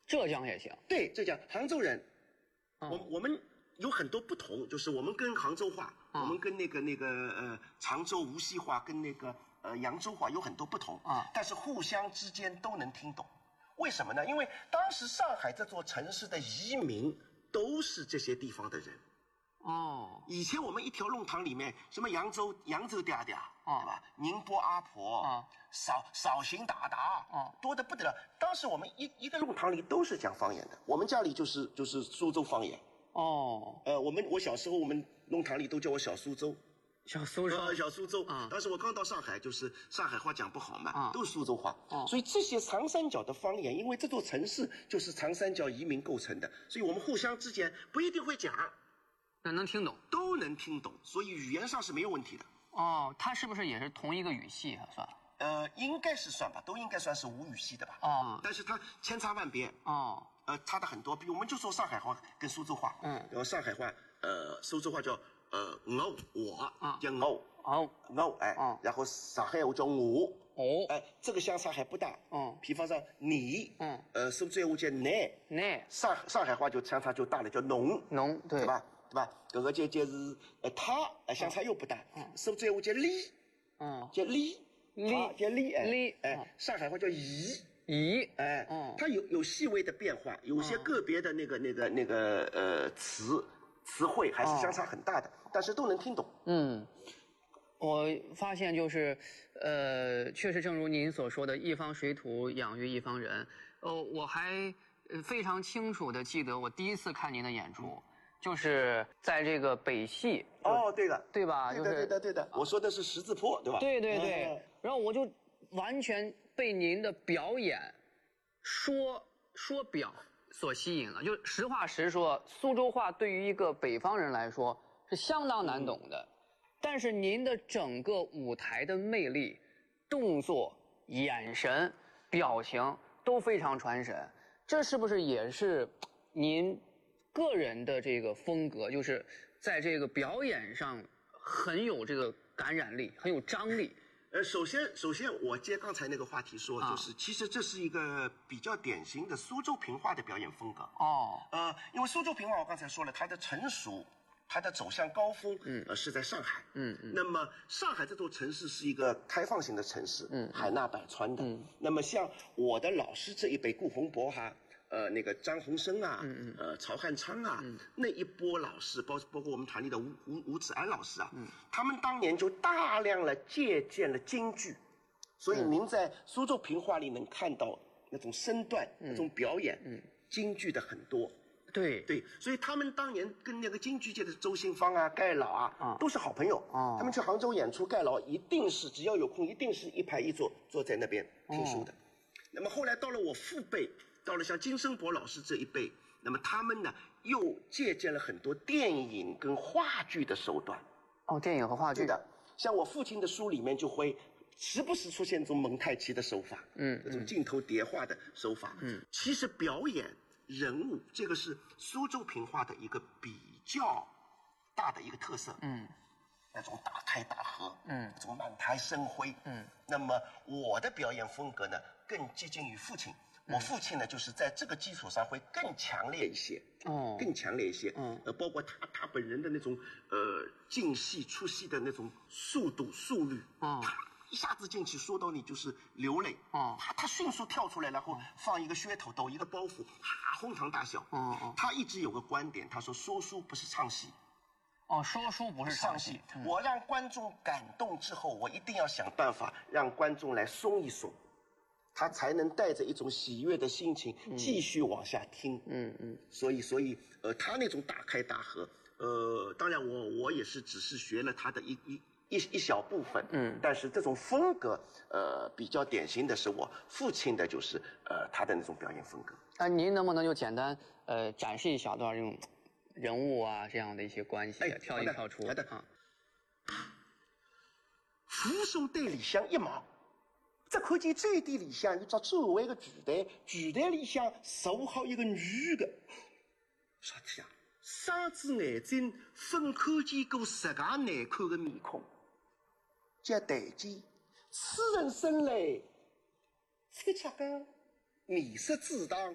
浙江也行。 对，浙江杭州人， 嗯我们有很多不同，就是我们跟杭州话，我们跟那个常州无锡话跟那个扬州话有很多不同但是互相之间都能听懂。为什么呢？因为当时上海这座城市的移民都是这些地方的人。以前我们一条弄堂里面，什么扬州嗲嗲，对吧？宁波阿婆，绍兴达达，多得不得了。当时我们一个弄堂里都是讲方言的，我们家里就是苏州方言。我小时候我们弄堂里都叫我小苏州。 小苏州当时我刚到上海，就是上海话讲不好嘛，都是苏州话。所以这些长三角的方言，因为这座城市就是长三角移民构成的，所以我们互相之间不一定会讲， 那能听懂， 都能听懂，所以语言上是没有问题的。 它是不是也是同一个语系啊？算？ 应该是算吧，都应该算是吴语系的吧。但是它千差万别。差的很多。比如我们就说上海话跟苏州话。然后上海话，苏州话叫我叫我，然后上海话叫我。这个相差还不大。比方说你，苏州话叫你，上海话就相差就大了，叫侬，对吧？对吧？这个就是他，相差又不大。苏州话叫你，叫你，叫你，上海话叫姨，它有细微的变化，有些个别的那个词汇还是相差很大的，但是都能听懂。 我发现就是，确实正如您所说的，一方水土养育一方人。我还非常清楚的记得我第一次看您的演出，就是在这个北戏。 对的， 对吧？ 对的。我说的是十字坡，对吧？ 对。然后我就完全被您的表演说表所吸引了。就实话实说，苏州话对于一个北方人来说是相当难懂的。但是您的整个舞台的魅力、动作、眼神、表情都非常传神，这是不是也是您个人的这个风格？就是在这个表演上很有这个感染力，很有张力。 首先我接刚才那个话题说，就是其实这是一个比较典型的苏州评话的表演风格。因为苏州评话我刚才说了，它的成熟，它的走向高峰，是在上海。那么上海这座城市是一个开放型的城市，海纳百川的。那么像我的老师这一辈，顾洪博那个张鸿生啊，曹汉昌啊，那一波老师，包括我们团里的吴子安老师啊，他们当年就大量的借鉴了京剧，所以您在苏州评话里能看到那种身段、那种表演，京剧的很多。对，所以他们当年跟那个京剧界的周信芳啊、盖老啊，都是好朋友。他们去杭州演出，盖老一定是只要有空，一定是一排一坐在那边听书的。那么后来到了我父辈，到了像金生博老师这一辈，那么他们呢又借鉴了很多电影跟话剧的手段。 电影和话剧。 对的，像我父亲的书里面就会时不时出现这种蒙太奇的手法，这种镜头叠画的手法。其实表演人物这个是苏州评话的一个比较大的一个特色。那种大开大合，那种满台生辉。那么我的表演风格呢更接近于父亲。我父亲呢，就是在这个基础上会更强烈一些，更强烈一些，包括他本人的那种进戏出戏的那种速度速率，他一下子进去说到你就是流泪，他迅速跳出来，然后放一个噱头抖一个包袱，哄堂大笑。他一直有个观点，他说说书不是唱戏。 说书不是唱戏。 我让观众感动之后，我一定要想办法让观众来松一松。他才能带着一种喜悦的心情继续往下听。所以他那种大开大合，当然我也是只是学了他的一小部分。但是这种风格，比较典型的是我父亲的，就是他的那种表演风格。 您能不能就简单展示一小段这种人物啊这样的一些关系，跳进跳出？ 好的。扶手队里向一望。只看见最底里向有只周围的剧台里向坐好一个女的，啥体啊？双子眼睛分看见过10个难看的面孔。接台见，此人生来非常个面色自当，